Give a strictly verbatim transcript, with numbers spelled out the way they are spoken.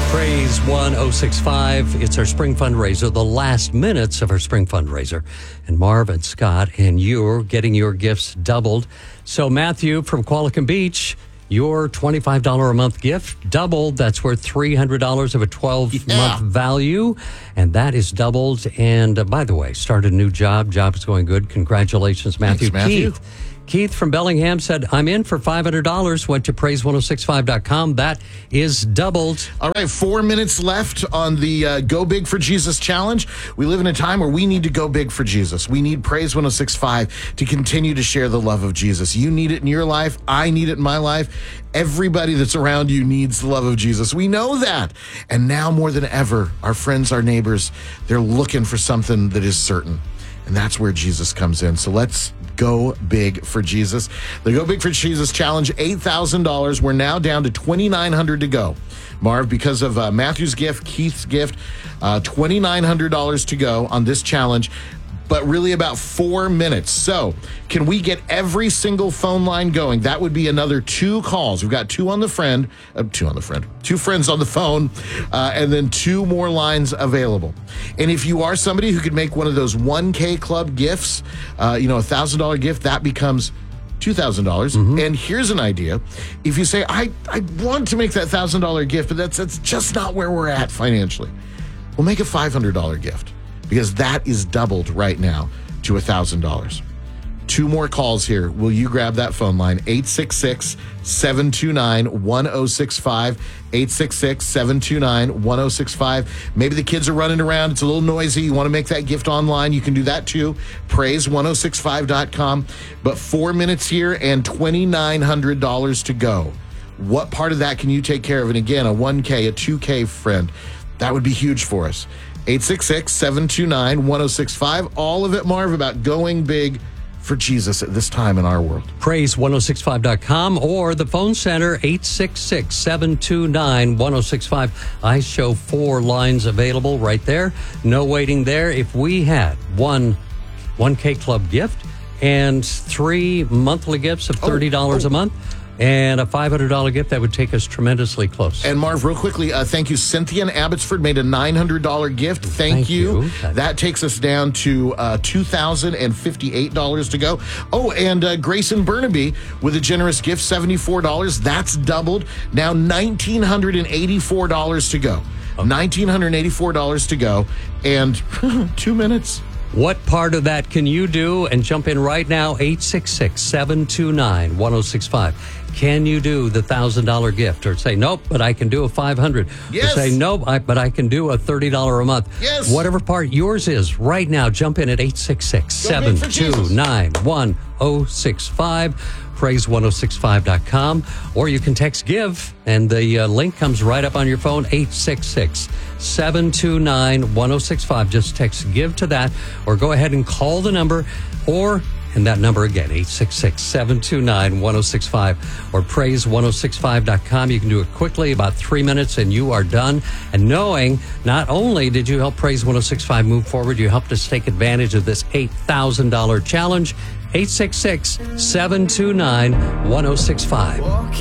Praise one oh six five. It's our spring fundraiser, the last minutes of our spring fundraiser. And Marv and Scott and you're getting your gifts doubled. So Matthew from Qualicum Beach, your twenty-five dollars a month gift doubled. That's worth three hundred dollars of a twelve-month yeah. value. And that is doubled. And uh, by the way, started a new job. Job is going good. Congratulations, Matthew. Thanks, Matthew. Keith. Keith from Bellingham said, I'm in for five hundred dollars. Went to praise ten sixty-five dot com. That is doubled. All right, four minutes left on the uh, Go Big for Jesus challenge. We live in a time where we need to go big for Jesus. We need Praise ten sixty-five to continue to share the love of Jesus. You need it in your life. I need it in my life. Everybody that's around you needs the love of Jesus. We know that. And now more than ever, our friends, our neighbors, they're looking for something that is certain. And that's where Jesus comes in. So let's go big for Jesus. The Go Big for Jesus challenge, eight thousand dollars. We're now down to twenty-nine hundred dollars to go. Marv, because of uh, Matthew's gift, Keith's gift, uh, twenty-nine hundred dollars to go on this challenge, but really about four minutes. So can we get every single phone line going? That would be another two calls. We've got two on the friend, uh, two on the friend, two friends on the phone, uh, and then two more lines available. And if you are somebody who could make one of those one K club gifts, uh, you know, a one thousand dollars gift, that becomes two thousand dollars. Mm-hmm. And here's an idea. If you say, I, I want to make that one thousand dollars gift, but that's, that's just not where we're at financially, we'll make a five hundred dollars gift, because that is doubled right now to one thousand dollars. Two more calls here. Will you grab that phone line? eight six six, seven two nine, one oh six five. eight six six, seven two nine, one oh six five. Maybe the kids are running around. It's a little noisy. You want to make that gift online. You can do that too. praise ten sixty-five dot com. But four minutes here and twenty-nine hundred dollars to go. What part of that can you take care of? And again, a one K, a two K friend. That would be huge for us. eight six six, seven two nine, one oh six five. All of it, Marv, about going big for Jesus at this time in our world. praise ten sixty-five dot com or the phone center, eight six six, seven two nine, one oh six five. I show four lines available right there. No waiting there. If we had one one K club gift and three monthly gifts of thirty dollars oh, oh. a month, and a five hundred dollars gift, that would take us tremendously close. And Marv, real quickly, uh, thank you. Cynthia in Abbotsford made a nine hundred dollars gift. Thank, thank you. you. That takes us down to uh, two thousand fifty-eight dollars to go. Oh, and uh, Grayson Burnaby with a generous gift, seventy-four dollars. That's doubled. Now one thousand nine hundred eighty-four dollars to go. Okay. one thousand nine hundred eighty-four dollars to go. And two minutes. What part of that can you do? And jump in right now, eight six six, seven two nine, one oh six five. Can you do the one thousand dollars gift? Or say, nope, but I can do a five hundred dollars. Yes. Or say, nope, I, but I can do a thirty dollars a month. Yes. Whatever part yours is, right now, jump in at eight six six, seven two nine, one oh six five. praise ten sixty-five dot com, or you can text GIVE, and the uh, link comes right up on your phone, eight six six, seven two nine, one oh six five. Just text GIVE to that, or go ahead and call the number, or, and that number again, eight six six, seven two nine, one oh six five, or praise ten sixty-five dot com. You can do it quickly, about three minutes, and you are done. And knowing not only did you help Praise ten sixty-five move forward, you helped us take advantage of this eight thousand dollars challenge. eight six six, seven two nine, one oh six five.